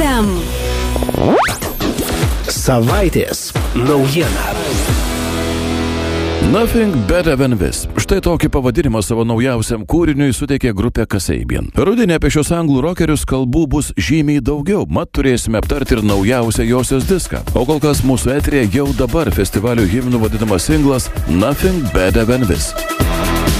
FM. Savaitės naujiena. Nothing Better Than This. Štai tokį pavadinimą savo naujausiam kūriniui suteikė grupė Kasabian. Rudenį apie šios anglų rokerius kalbų bus žymiai daugiau, mat turėsime aptarti ir naujausią josios diską. O kol kas mūsų eterėje jau dabar festivalio himnų vadinamas singlas Nothing Better Than This.